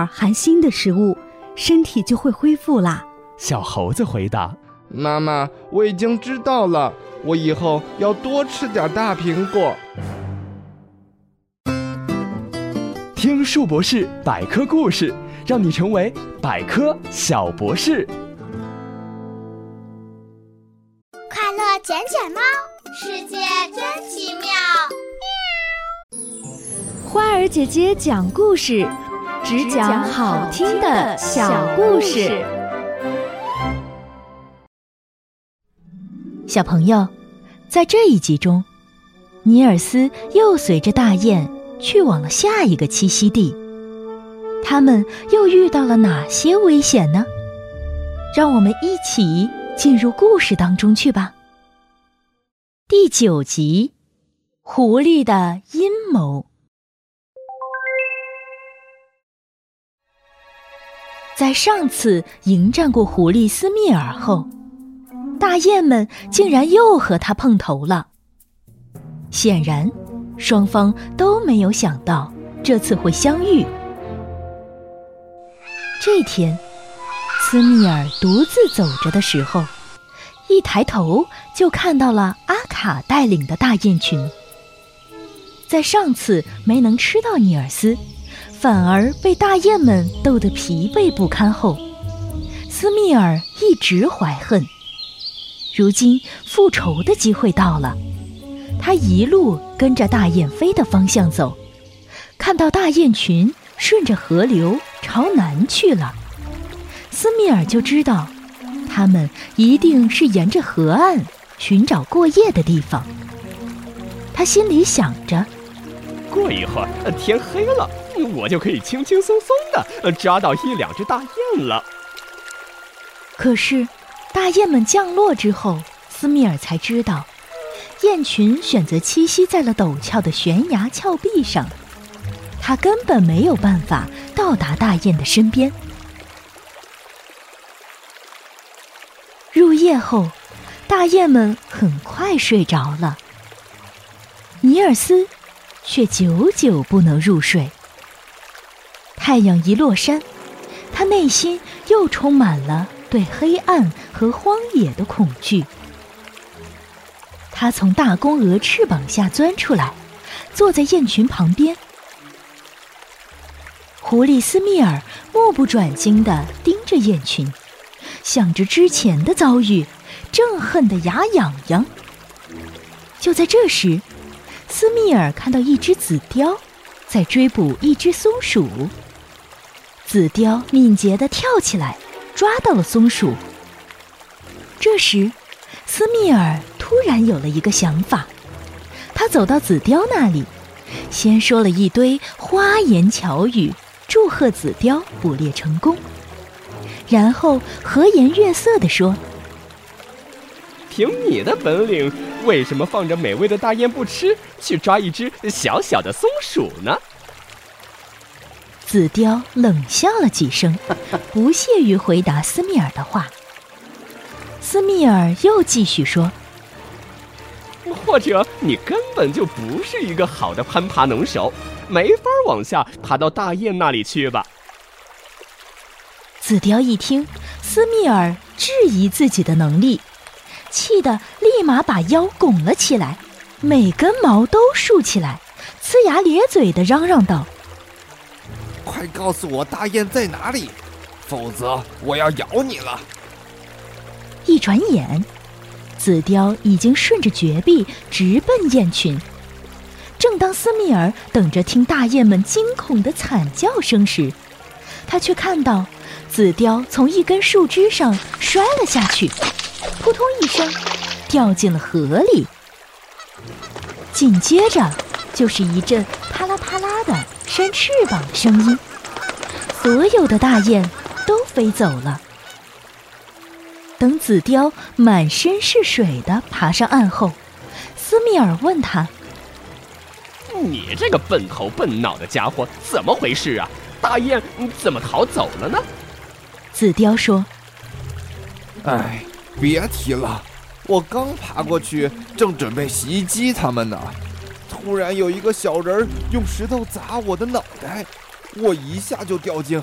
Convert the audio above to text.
含锌的食物，身体就会恢复啦。 小猴子回答： 妈妈，我已经知道了，我以后要多吃点大苹果。 听树博士百科故事，让你成为百科小博士。 快乐捡捡猫，世界真奇妙。 花儿姐姐讲故事，只讲好听的小故事。 小朋友，在这一集中，尼尔斯又随着大雁去往了下一个栖息地。他们又遇到了哪些危险呢？让我们一起进入故事当中去吧。第9集，狐狸的阴谋。在上次迎战过狐狸斯密尔后，大雁们竟然又和他碰头了。显然，双方都没有想到这次会相遇。这天，斯密尔独自走着的时候，一抬头就看到了阿卡带领的大雁群。在上次没能吃到尼尔斯，反而被大雁们逗得疲惫不堪后，斯密尔一直怀恨。如今复仇的机会到了，他一路跟着大雁飞的方向走，看到大雁群顺着河流朝南去了，斯密尔就知道他们一定是沿着河岸寻找过夜的地方。他心里想着， 过一会儿天黑了，我就可以轻轻松松地抓到1、2只大雁了。 可是大雁们降落之后，斯密尔才知道雁群选择栖息在了陡峭的悬崖峭壁上，他根本没有办法到达大雁的身边。入夜后，大雁们很快睡着了，尼尔斯却久久不能入睡。太阳一落山，他内心又充满了对黑暗和荒野的恐惧。他从大公鹅翅膀下钻出来，坐在雁群旁边。狐狸斯密尔目不转睛地盯着雁群，想着之前的遭遇，正恨得牙痒痒。就在这时，斯密尔看到一只紫貂在追捕一只松鼠。紫貂敏捷地跳起来，抓到了松鼠。这时，斯密尔突然有了一个想法，他走到紫貂那里，先说了一堆花言巧语，祝贺紫貂捕猎成功，然后和颜悦色地说： 凭你的本领，为什么放着美味的大雁不吃，去抓一只小小的松鼠呢？ 紫貂冷笑了几声，不屑于回答斯密尔的话。斯密尔又继续说： 或者你根本就不是一个好的攀爬能手，没法往下爬到大雁那里去吧。 紫貂一听斯密尔质疑自己的能力，气得立马把腰拱了起来，每根毛都竖起来，呲牙咧嘴地嚷嚷道： 快告诉我大雁在哪里，否则我要咬你了。 一转眼，紫貂已经顺着绝壁直奔雁群。正当斯密尔等着听大雁们惊恐的惨叫声时，他却看到紫貂从一根树枝上摔了下去，扑通一声掉进了河里。紧接着就是一阵啪啦啪啦的扇翅膀的声音，所有的大雁都飞走了。等紫貂满身是水地爬上岸后，斯密尔问他： 你这个笨头笨脑的家伙，怎么回事啊？大雁怎么逃走了呢？ 紫貂说： 哎，别提了，我刚爬过去，正准备袭击他们呢，突然有一个小人用石头砸我的脑袋，我一下就掉进